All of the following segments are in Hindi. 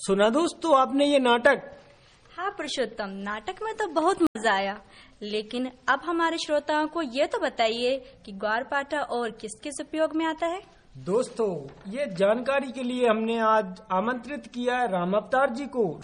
सुना दोस्तों आपने ये नाटक? हाँ पुरुषोत्तम, नाटक में तो बहुत मजा आया, लेकिन अब हमारे श्रोताओं को ये तो बताइए कि ग्वारपाठा और किस किस उपयोग में आता है। दोस्तों, ये जानकारी के लिए हमने आज आमंत्रित किया है राम अवतार जी को।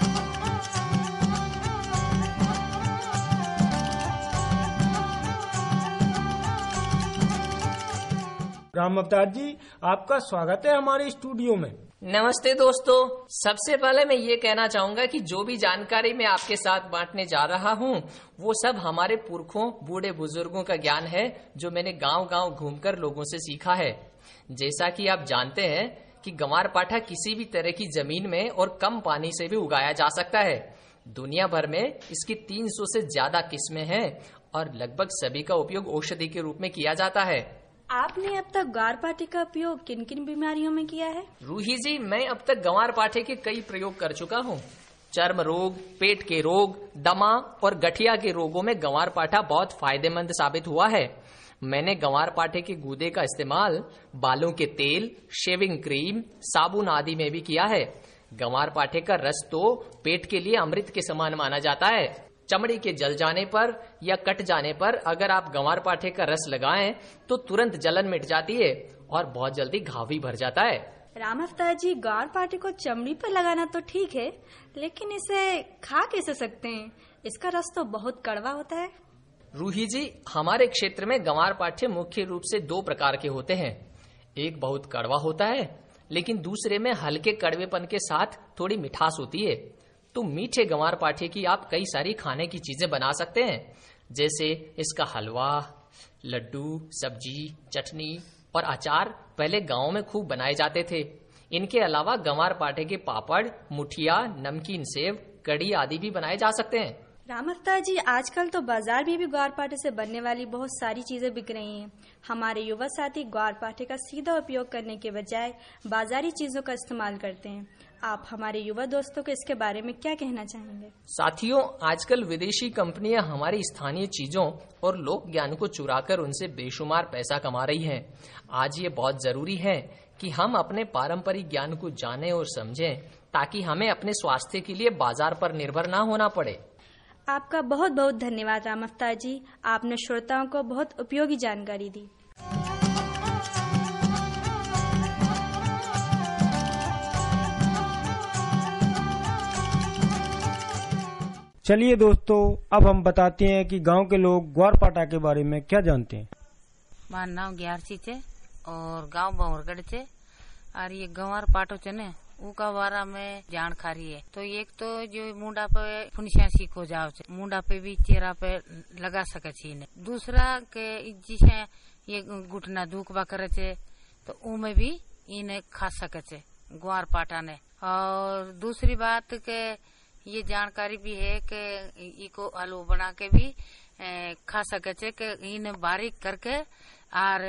राम अवतार जी, आपका स्वागत है हमारे स्टूडियो में। नमस्ते दोस्तों, सबसे पहले मैं ये कहना चाहूंगा कि जो भी जानकारी मैं आपके साथ बांटने जा रहा हूँ वो सब हमारे पुरखों बूढ़े बुजुर्गों का ज्ञान है जो मैंने गांव-गांव घूमकर लोगों से सीखा है। जैसा कि आप जानते हैं कि ग्वारपाठा किसी भी तरह की जमीन में और कम पानी से भी उगाया जा सकता है। दुनिया भर में इसकी 300 से ज्यादा किस्में हैं और लगभग सभी का उपयोग औषधि के रूप में किया जाता है। आपने अब तक ग्वारपाठे का उपयोग किन किन बीमारियों में किया है? रूही जी, मैं अब तक ग्वारपाठे के कई प्रयोग कर चुका हूँ। चर्म रोग, पेट के रोग, दमा और गठिया के रोगों में ग्वारपाठा बहुत फायदेमंद साबित हुआ है। मैंने ग्वारपाठे के गूदे का इस्तेमाल बालों के तेल, शेविंग क्रीम, साबुन आदि में भी किया है। ग्वारपाठे का रस तो पेट के लिए अमृत के समान माना जाता है। चमड़ी के जल जाने पर या कट जाने पर अगर आप ग्वारपाठे का रस लगाएं तो तुरंत जलन मिट जाती है और बहुत जल्दी घाव भी भर जाता है। राम अवतार जी, ग्वारपाठे को चमड़ी पर लगाना तो ठीक है, लेकिन इसे खा कैसे सकते हैं? इसका रस तो बहुत कड़वा होता है। रूही जी, हमारे क्षेत्र में ग्वारपाठे मुख्य रूप से 2 प्रकार के होते हैं। एक बहुत कड़वा होता है, लेकिन दूसरे में हल्के कड़वेपन के साथ थोड़ी मिठास होती है। तो मीठे ग्वारपाठे की आप कई सारी खाने की चीजें बना सकते हैं, जैसे इसका हलवा, लड्डू, सब्जी, चटनी और अचार पहले गांव में खूब बनाए जाते थे। इनके अलावा ग्वारपाठे के पापड़, मुठिया, नमकीन सेव, कड़ी आदि भी बनाए जा सकते हैं। राम अवतार जी, आजकल तो बाजार में भी ग्वारपाठे से बनने वाली बहुत सारी चीजें बिक रही हैं। हमारे युवा साथी ग्वारपाठे का सीधा उपयोग करने के बजाय बाजारी चीजों का इस्तेमाल करते हैं। आप हमारे युवा दोस्तों को इसके बारे में क्या कहना चाहेंगे? साथियों, आजकल विदेशी कंपनियां हमारी स्थानीय चीजों और लोक ज्ञान को चुराकर उनसे बेशुमार पैसा कमा रही हैं। आज ये बहुत जरूरी है कि हम अपने पारंपरिक ज्ञान को जानें और समझें, ताकि हमें अपने स्वास्थ्य के लिए बाजार पर निर्भर न होना पड़े। आपका बहुत बहुत धन्यवाद राम अवतार जी, आपने श्रोताओं को बहुत उपयोगी जानकारी दी। चलिए दोस्तों, अब हम बताते हैं कि गांव के लोग ग्वारपाठा के बारे में क्या जानते हैं। मार नाम ग्यारसी छे और गांव बहुरगढ़ छे। और ये ग्वारपाठो छे ने उका बारा में जानकारी है। तो एक तो जो मुंडा पे फुनसिया सीखो जाओ छे, मुंडा पे भी चेहरा पे लगा सके छे। दूसरा के जिसे ये घुटना दुखबा करे छे तो उमे भी इन्हें खा सके छे ग्वारपाठा ने। और दूसरी बात के ये जानकारी भी है कि इको आलू बना के भी खा सके छे कि इन्हें बारीक करके और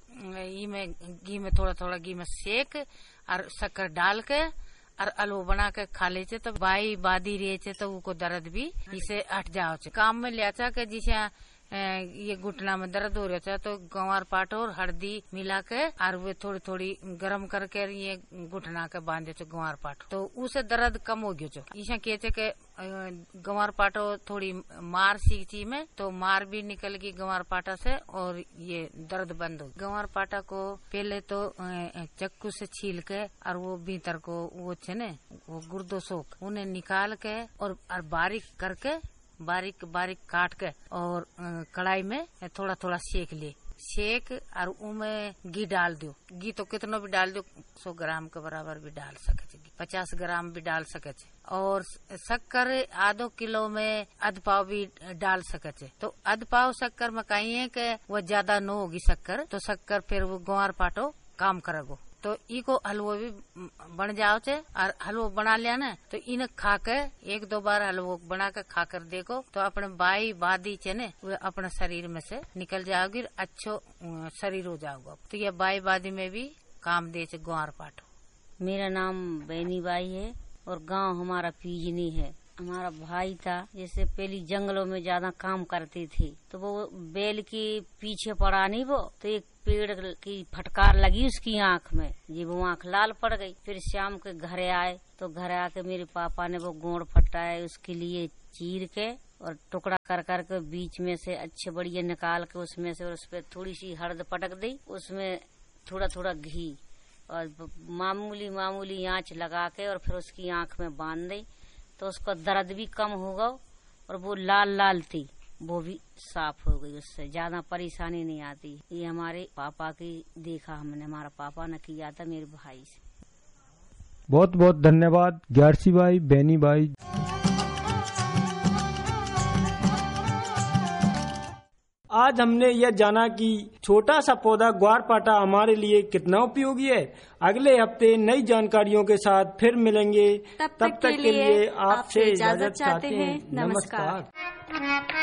इमे घी में थोड़ा घी में सेक और शक्कर डाल के और आलू बना के खा ले छे तो बाई बादी रहे छे तो उको दर्द भी इसे हट जाओ छे। काम में लिया था कि जिसे ये घुटना में दर्द हो रहा था तो ग्वारपाठा और हल्दी मिला के और वे थोड़ी गर्म करके ये घुटना के बांधे छे ग्वारपाठा, तो उसे दर्द कम हो गयो छे। इसे कहते के ग्वारपाठा थोड़ी मार सीखी में तो मार भी निकल गई ग्वारपाठा से और ये दर्द बंद हो। ग्वारपाठा को पहले तो चक्कू से छील के और वो भीतर को वो छे ने वो गुर्दो सोख उन्हें निकाल के और बारीक करके बारीक काट के और कढ़ाई में थोड़ा सेक ले, सेक और उमें घी डाल दो। घी तो कितना भी डाल दो, 100 ग्राम के बराबर भी डाल सके, 50 ग्राम भी डाल सके। और शक्कर आधो किलो में आध पाव भी डाल सके। तो आध पाव शक्कर में कहीं है कि वो ज्यादा न होगी शक्कर, तो शक्कर फिर वो ग्वारपाठो काम करेगो। तो इको हलवो भी बन जाओ छे और हलवो बना लिया ना तो इन्हें खा के 1-2 बार हलवो बना के खा कर देखो तो अपने बाई बादी छे ने वो अपने शरीर में से निकल जाओगी, अच्छो शरीर हो जाओगा। तो ये बाई बादी में भी काम दे छे ग्वारपाठो। मेरा नाम बैनी बाई है और गांव हमारा पीजनी है। हमारा भाई था, जैसे पहली जंगलों में ज्यादा काम करती थी तो वो बैल की पीछे पड़ा नहीं वो, तो एक पेड़ की फटकार लगी उसकी आंख में, जी वो आंख लाल पड़ गई। फिर शाम के घरे आए तो घर आके मेरे पापा ने वो गोड़ फटाए उसके लिए चीर के और टुकड़ा कर के बीच में से अच्छे बढ़िया निकाल के उसमें से, और उस पर थोड़ी सी हल्द पटक दी, उसमें थोड़ा थोड़ा घी और मामूली मामूली आंच लगा के और फिर उसकी आंख में बांध दी, तो उसका दर्द भी कम होगा और वो लाल लाल थी वो भी साफ हो गई, उससे ज्यादा परेशानी नहीं आती। ये हमारे पापा की देखा हमने, हमारा पापा ने किया था मेरे भाई से। बहुत बहुत धन्यवाद ग्यारसी भाई, बेनी भाई। आज हमने यह जाना कि छोटा सा पौधा ग्वारपाठा हमारे लिए कितना उपयोगी है। अगले हफ्ते नई जानकारियों के साथ फिर मिलेंगे। तब तक के लिए आपसे इजाजत चाहते हैं। नमस्कार।